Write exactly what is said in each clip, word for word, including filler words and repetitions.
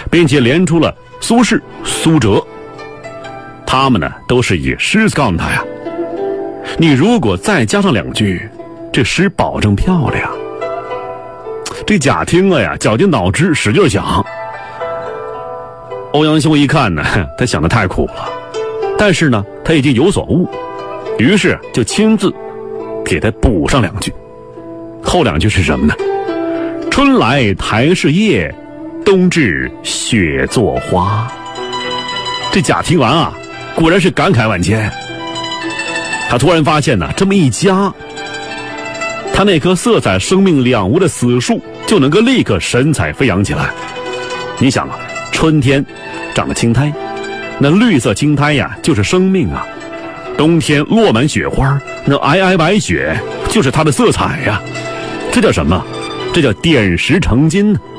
并且连出了苏轼、苏辙。他们呢都是以诗告诉他呀，你如果再加上两句，这诗保证漂亮。这贾听了呀，绞尽脑汁使劲想。欧阳修一看呢，他想得太苦了，但是呢他已经有所悟，于是就亲自给他补上两句。后两句是什么呢？春来台是夜，冬至雪作花。这贾听完啊，果然是感慨万千。他突然发现呢，这么一加，他那棵色彩生命两无的死树就能够立刻神采飞扬起来。你想啊，春天长了青苔，那绿色青苔呀就是生命啊；冬天落满雪花，那皑皑白雪就是它的色彩呀。这叫什么？这叫点石成金呢。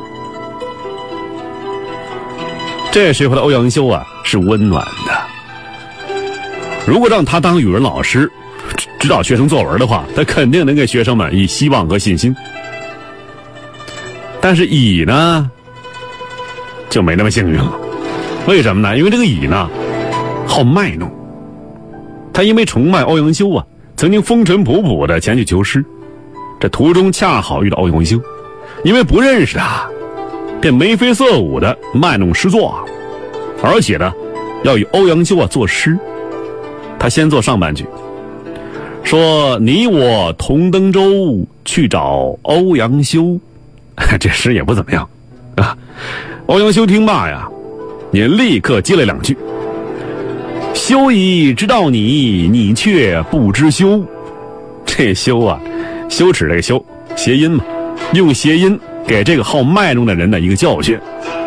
这时候的欧阳修啊是温暖的。如果让他当语文老师，指导学生作文的话，他肯定能给学生们以希望和信心。但是乙呢就没那么幸运了。为什么呢？因为这个乙呢好卖弄，他因为崇拜欧阳修啊，曾经风尘仆仆的前去求师。这途中恰好遇到欧阳修，因为不认识他，便眉飞色舞的卖弄诗作，而且呢要与欧阳修啊作诗。他先做上半句，说你我同登舟，去找欧阳修。这诗也不怎么样啊。欧阳修听罢呀，也立刻接了两句，修已知道你，你却不知羞。这羞啊，羞耻这个羞，谐音嘛，用谐音给这个好卖弄的人的一个教训。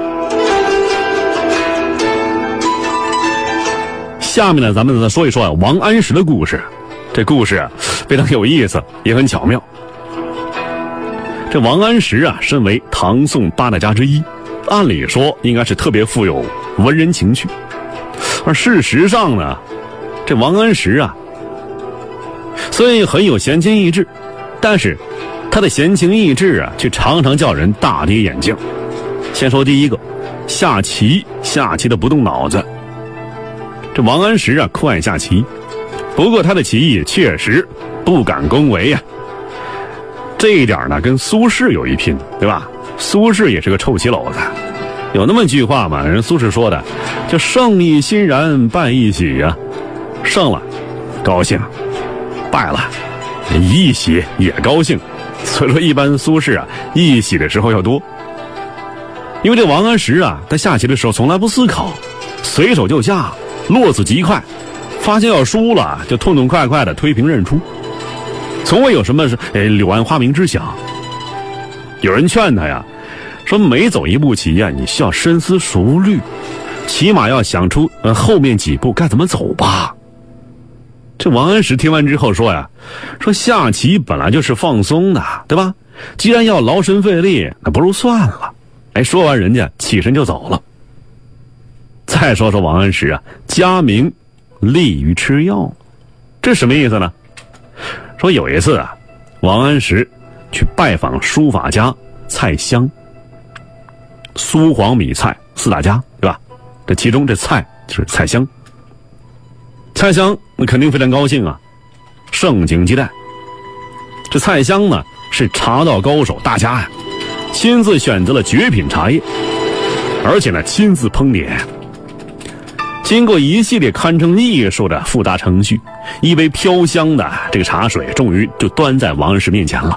下面呢，咱们再说一说啊王安石的故事。这故事啊非常有意思，也很巧妙。这王安石啊，身为唐宋八大家之一，按理说应该是特别富有文人情趣，而事实上呢，这王安石啊，虽然很有闲情逸致，但是他的闲情逸致啊，却常常叫人大跌眼镜。先说第一个，下棋，下棋的不动脑子。这王安石啊，酷爱下棋，不过他的棋艺确实不敢恭维呀、啊。这一点呢，跟苏轼有一拼，对吧？苏轼也是个臭棋篓子，有那么句话嘛，人苏轼说的，就胜亦欣然，败亦喜呀、啊。胜了，高兴；败了，一喜也高兴。所以说，一般苏轼啊，一喜的时候要多。因为这王安石啊，他下棋的时候从来不思考，随手就下，落子极快，发现要输了就痛痛快快的推平认输。从未有什么是哎柳暗花明之想。有人劝他呀，说每走一步棋呀，你需要深思熟虑，起码要想出呃后面几步该怎么走吧。这王安石听完之后说呀，说下棋本来就是放松的，对吧？既然要劳神费力，那不如算了。哎，说完人家起身就走了。再说说王安石啊，佳名利于吃药，这什么意思呢？说有一次啊，王安石去拜访书法家蔡襄，苏黄米蔡四大家，对吧？这其中这蔡就是蔡襄。蔡襄肯定非常高兴啊，盛情接待。这蔡襄呢是茶道高手大家呀，亲自选择了绝品茶叶，而且呢亲自烹点。经过一系列堪称艺术的复杂程序，一杯飘香的这个茶水终于就端在王安石面前了。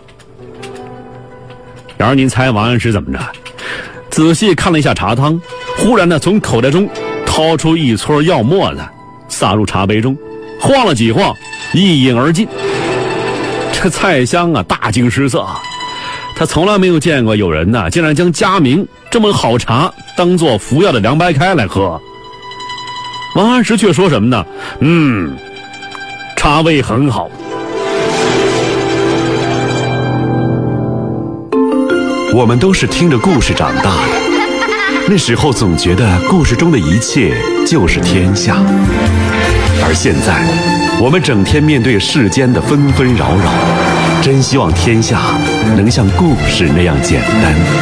然而您猜王安石怎么着？仔细看了一下茶汤，忽然呢从口袋中掏出一撮药沫子，撒入茶杯中，晃了几晃，一饮而尽。这蔡襄啊大惊失色，他从来没有见过有人呢竟然将佳名这么好茶当作服药的凉白开来喝。王安石却说什么呢？嗯，茶味很好。 我们都是听着故事长大的，那时候总觉得故事中的一切就是天下，而现在我们整天面对世间的纷纷扰扰，真希望天下能像故事那样简单。